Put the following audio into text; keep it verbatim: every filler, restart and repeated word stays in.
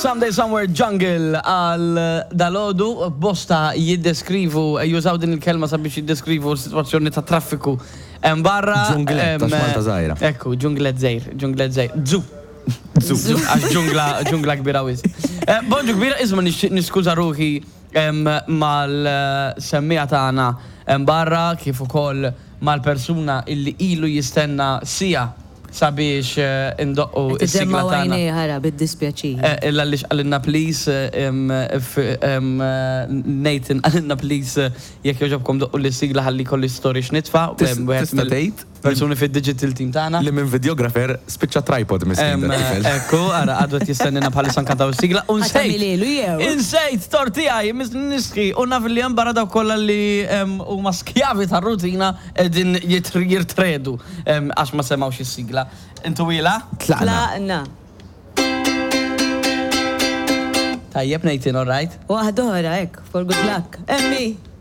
Someday Somewhere Jungle għal dal-ħodu bosta jiddeskrivu, jużaw din il-kelma sabiex jiddeskrivu l-situazzjoni ta' traffiku barra. Ġungletta, xmalta zaħira. Ekku, ġunglet zejr, ġunglet zejr. Dżu. Dżu. Għax ġungla kbira wiz. Bonġu kbira, izma niskuza ruħi mal-semmija tagħna barra kif ukoll mal-persuna illi ilu jistenna sija sabiex indoqqu is-sigla tagħna. Tidemma ħara bid-dispjaċir. Illa lix għalinna please, Nathan għalinna please jekk joġobkom doqqu l-sigla ħalli kolli story x'nitfa'. Tista' tgħid? Persuni fid-digital team tagħna. Li minn videografer spiċċa tripod miskin. Ekku, ara għadu qed jistennina bħalissa nkantaw is-sigla. Ħatamililu jew. Insejt tortijaj, nisqi, u naf li hemm barra dawk kollha li huma skjavi tar-rutina qegħdin jirtredu għax ma semgħux is-sigla. Intu ila? Tlaqna. Tajjeb, Nathan, all right? Waħda oħra, hekk, for good luck. Emmi.